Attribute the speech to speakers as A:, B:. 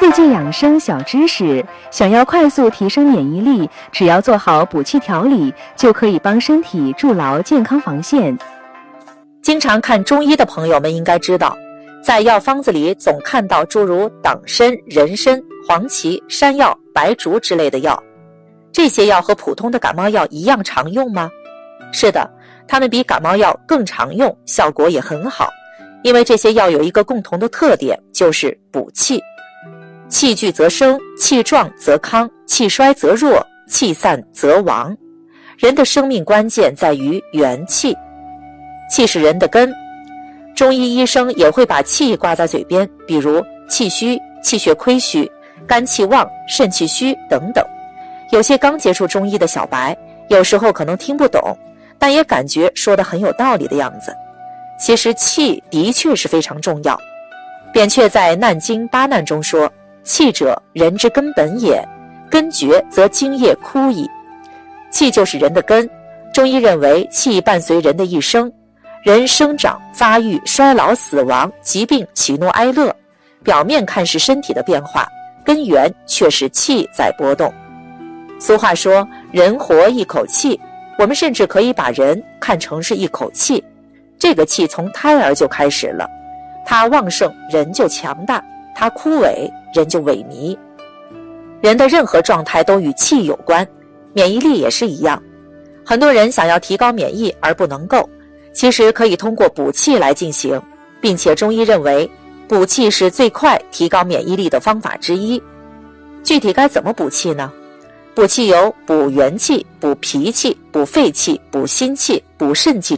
A: 日记养生小知识，想要快速提升免疫力，只要做好补气调理，就可以帮身体筑牢健康防线。
B: 经常看中医的朋友们应该知道，在药方子里总看到诸如党参、人参、黄芪、山药、白术之类的药。这些药和普通的感冒药一样常用吗？是的，它们比感冒药更常用，效果也很好。因为这些药有一个共同的特点，就是补气。气聚则生，气壮则康，气衰则弱，气散则亡。人的生命关键在于元气，气是人的根。中医医生也会把气挂在嘴边，比如气虚、气血亏虚、肝气旺、肾气虚等等。有些刚接触中医的小白，有时候可能听不懂，但也感觉说得很有道理的样子。其实气的确是非常重要。扁鹊在《难经八难》中说，气者，人之根本也，根绝则精液枯矣。气就是人的根。中医认为气伴随人的一生，人生长、发育、衰老、死亡、疾病、喜怒哀乐，表面看是身体的变化，根源却是气在波动。俗话说，人活一口气，我们甚至可以把人看成是一口气。这个气从胎儿就开始了，它旺盛，人就强大；它枯萎，人就萎靡。人的任何状态都与气有关，免疫力也是一样。很多人想要提高免疫而不能够，其实可以通过补气来进行，并且中医认为补气是最快提高免疫力的方法之一。具体该怎么补气呢？补气有补元气、补脾气、补肺气、补心气、补肾气